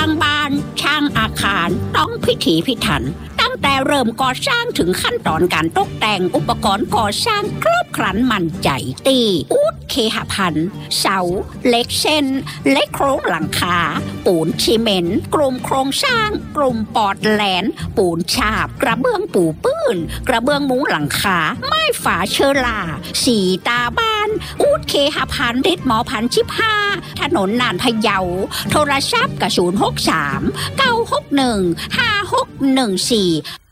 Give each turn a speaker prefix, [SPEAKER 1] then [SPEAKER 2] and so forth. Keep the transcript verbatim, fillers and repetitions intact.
[SPEAKER 1] างบ้านช่างอาคารต้องพิถีพิถันตั้งแต่เริ่มก่อสร้างถึงขั้นตอนการตกแต่งอุปกรณ์ก่อสร้างครบครันมั่นใจตีอูดเคหพันธ์เสาเหล็กเส้นเล็กโครงหลังคาปูนซีเมนต์กลุ่มโครงสร้างกลุ่มปอดแหลนปูนฉาบกระเบื้องปูปื้นกระเบื้องมุ้งหลังคาไม้ฝาเชอราสีตาบ้านอูดเคหพันธ์ริดหมอพันชิบห้าถนนนานพะเยาโทรศัพท์กระศูนย์หกสามเก้าหกหนึ่งห้าหกหนึ่งสี่